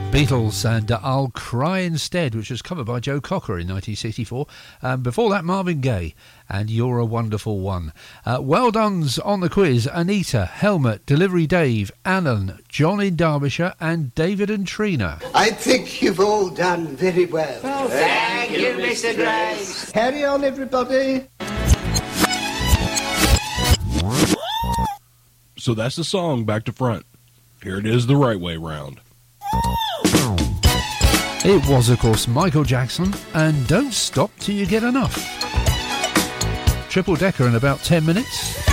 Beatles and I'll Cry Instead, which was covered by Joe Cocker in 1964. Before that, Marvin Gaye and You're a Wonderful One. Well done's on the quiz: Anita, Helmut, Delivery Dave, Alan, John in Derbyshire, and David and Trina. I think you've all done very well. Oh, thank you, Mr. Grace. Carry on, everybody. So that's the song back to front. Here it is the right way round. It was, of course, Michael Jackson and Don't Stop Till You Get Enough. Triple decker in about 10 minutes.